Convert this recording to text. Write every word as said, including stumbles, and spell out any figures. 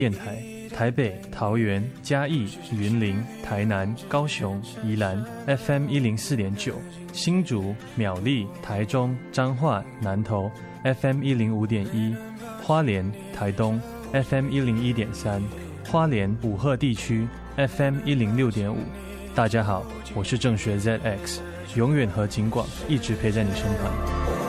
电台，台北、桃园、嘉义、云林、台南、高雄、宜兰 F M 一零四点九，新竹、苗栗、台中、彰化、南投 F M 一零五点一，花莲、台东 F M 一零一点三，花莲武鹤地区 F M 一零六点五。大家好，我是正学 Z X， 永远和警广一直陪在你身旁。